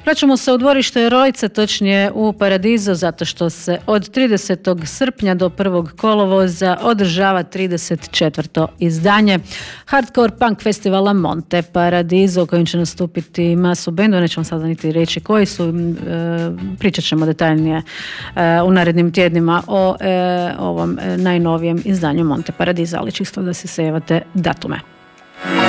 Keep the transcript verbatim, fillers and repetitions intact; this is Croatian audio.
Vraćamo se u dvorište Rojce, točnije u Paradiso, zato što se od tridesetog srpnja do prvog kolovoza održava trideset četvrto izdanje hardcore punk festivala Monte Paradiso, kojim će nastupiti masu bendova. Nećemo sada niti reći koji su, e, pričat ćemo detaljnije e, u narednim tjednima o e, ovom e, najnovijem izdanju Monte Paradiso, ali čisto da se sejavate datume.